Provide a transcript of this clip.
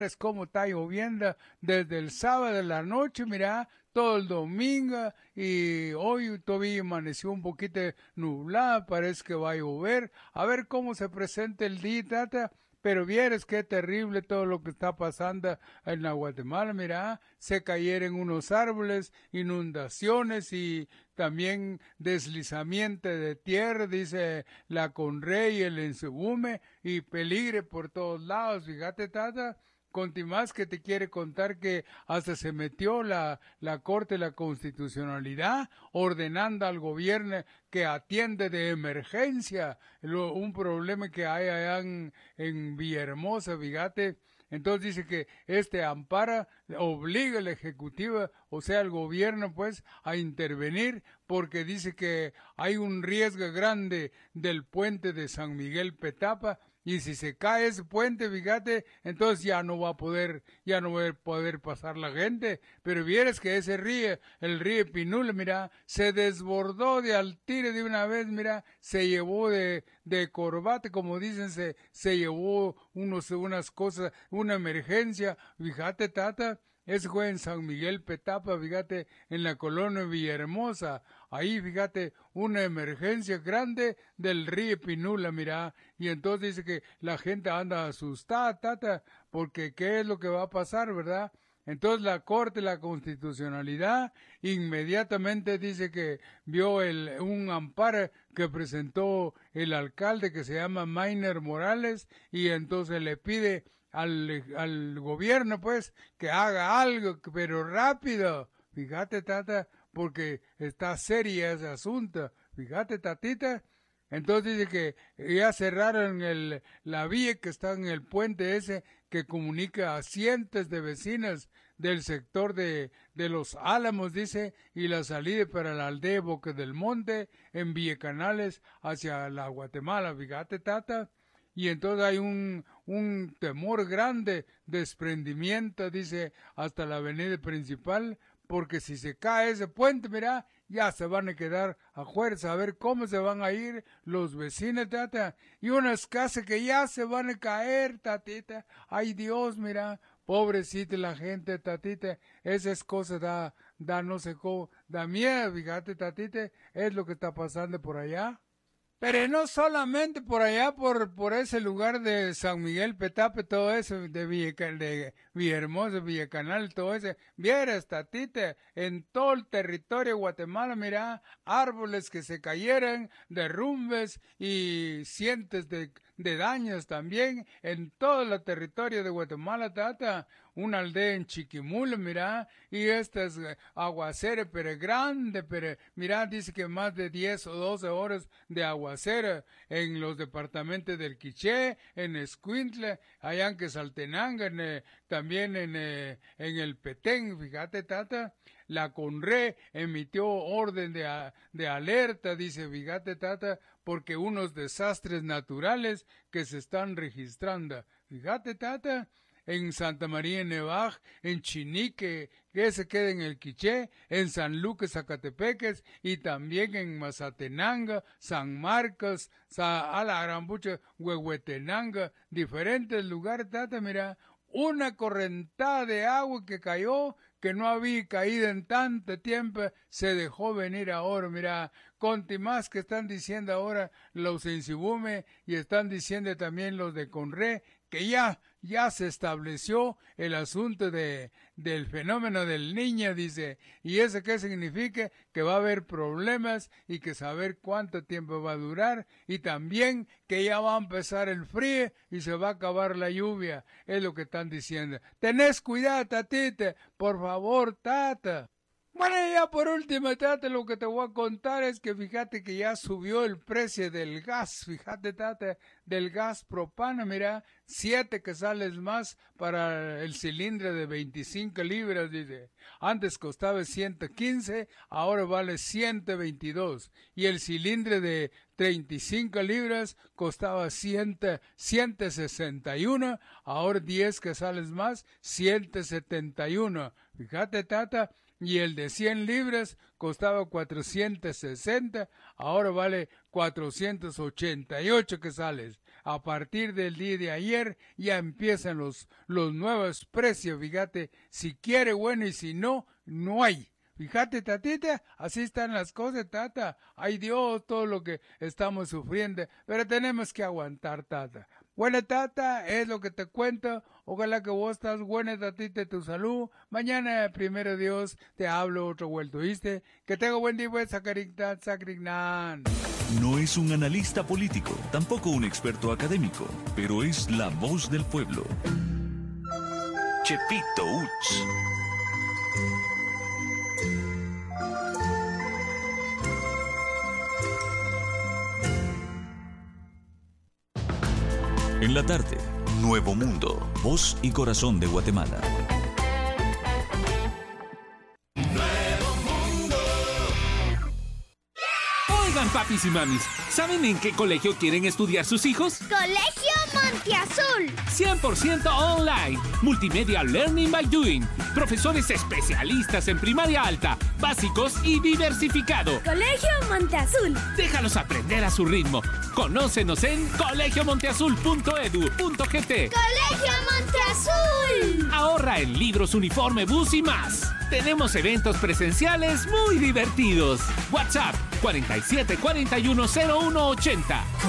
es como está lloviendo desde el sábado de la noche, mira, todo el domingo y hoy todavía amaneció un poquito nublado, parece que va a llover. A ver cómo se presenta el día, tata. Pero vieres qué terrible todo lo que está pasando en la Guatemala, mira, se cayeron unos árboles, inundaciones y también deslizamiento de tierra, dice la Conrey, el Ensegume, y peligre por todos lados, fíjate, tata. Contimás que te quiere contar que hasta se metió la Corte de la Constitucionalidad ordenando al gobierno que atiende de emergencia un problema que hay allá en Villahermosa, fíjate. Entonces dice que este ampara, obliga al Ejecutivo, o sea, al gobierno, pues, a intervenir porque dice que hay un riesgo grande del puente de San Miguel Petapa y si se cae ese puente, fíjate, entonces ya no va a poder pasar la gente. Pero vieres que ese río, el río Pinula, mira, se desbordó de al tiro de una vez, mira, se llevó de corbate, como dicen, se llevó unas cosas, una emergencia, fíjate, tata. Ese fue en San Miguel Petapa, fíjate, en la colonia Villahermosa. Ahí, fíjate, una emergencia grande del río Pinula, mira. Y entonces dice que la gente anda asustada, tata, porque qué es lo que va a pasar, ¿verdad? Entonces la Corte, la Constitucionalidad, inmediatamente dice que vio un amparo que presentó el alcalde que se llama Mainer Morales y entonces le pide al gobierno, pues, que haga algo, pero rápido. Fíjate, tata, porque está seria ese asunto. Fíjate, tatita. Entonces dice que ya cerraron la vía que está en el puente ese que comunica a cientos de vecinos del sector de Los Álamos, dice, y la salida para la aldea Boca del Monte en Canales hacia la Guatemala. Fíjate, tata. Y entonces hay un temor grande, desprendimiento, dice, hasta la avenida principal, porque si se cae ese puente, mira, ya se van a quedar a fuerza, a ver cómo se van a ir los vecinos, tata, y unas casas que ya se van a caer, tatita, ay Dios, mira, pobrecita la gente, tatita, esas cosas da no sé cómo, da miedo, fíjate, tatita, es lo que está pasando por allá. Pero no solamente por allá, por ese lugar de San Miguel Petape, todo eso, de Villahermosa, Villacanal, todo eso. Vieras, tatita, en todo el territorio de Guatemala, mira, árboles que se cayeran, derrumbes y cientos de daños también en todo el territorio de Guatemala, tata. Una aldea en Chiquimula, mira, y estas aguaceras, pero grande, pero mira, dice que más de 10 o 12 horas de aguacera en los departamentos del Quiché, en Escuintla, allá en Quetzaltenango, también en el Petén, fíjate, tata. La CONRE emitió orden de alerta, dice, fíjate, tata, porque unos desastres naturales que se están registrando. Fíjate, tata, en Santa María Nevaj, en Chinique, que se queda en el Quiché, en San Lucas, Zacatepeques, y también en Mazatenango, San Marcos, a la Arambucha, Huehuetenango, diferentes lugares, tata, mira, una correntada de agua que cayó, que no había caído en tanto tiempo, se dejó venir ahora, mira, contimás que están diciendo ahora los Insibume y están diciendo también los de Conre, que ya se estableció el asunto del fenómeno del niño, dice, y eso qué significa que va a haber problemas y que saber cuánto tiempo va a durar y también que ya va a empezar el frío y se va a acabar la lluvia, es lo que están diciendo. Tenés cuidado, tatita, por favor, tata. Bueno, y ya por último, tata, lo que te voy a contar es que fíjate que ya subió el precio del gas, fíjate, tata, del gas propano, mira, 7 quetzales más para el cilindro de 25 libras, dice. Antes costaba 115, ahora vale 122. Y el cilindro de 35 libras costaba 161, ahora 10 quetzales más, 171. Fíjate, tata, y el de 100 libras costaba 460, ahora vale 488 quetzales. a partir del día de ayer ya empiezan los nuevos precios, fíjate, si quiere bueno y si no, no hay. Fíjate, tatita, así están las cosas, tata. Ay Dios, todo lo que estamos sufriendo, pero tenemos que aguantar, tata. Bueno, tata, es lo que te cuento. Ojalá que vos estás buena, tatita, tu salud. Mañana, primero Dios, te hablo otro vuelto, ¿viste? Que tenga buen día, pues, Sacrignán. No es un analista político, tampoco un experto académico, pero es la voz del pueblo. Chepito Uts. En la tarde, Nuevo Mundo, voz y corazón de Guatemala. Nuevo Mundo. Oigan, papis y mamis, ¿saben en qué colegio quieren estudiar sus hijos? Colegio Monteazul. 100% online. Multimedia Learning by Doing. Profesores especialistas en primaria alta, básicos y diversificado. Colegio Monteazul. Déjalos aprender a su ritmo. Conócenos en colegiomonteazul.edu.gt. Colegio Monteazul. Ahorra en libros, uniforme, bus y más. Tenemos eventos presenciales muy divertidos. WhatsApp 47 41 01 80.